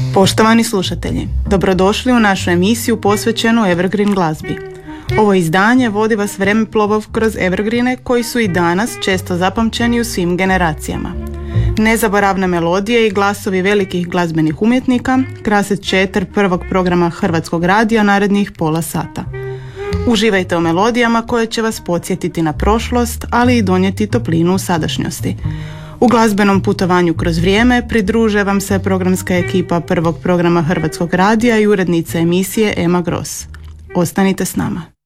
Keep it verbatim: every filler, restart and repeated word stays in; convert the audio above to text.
Poštovani slušatelji, dobrodošli u našu emisiju posvećenu Evergreen glazbi. Ovo izdanje vodi vas vremeplov kroz evergreene koji su i danas često zapamćeni u svim generacijama. Nezaboravne melodije i glasovi velikih glazbenih umjetnika krasit će eter prvog programa Hrvatskog radija narednih pola sata. Uživajte u melodijama koje će vas podsjetiti na prošlost, ali i donijeti toplinu u sadašnjosti. U glazbenom putovanju kroz vrijeme pridruže vam se programska ekipa prvog programa Hrvatskog radija i urednica emisije Ema Gros. Ostanite s nama.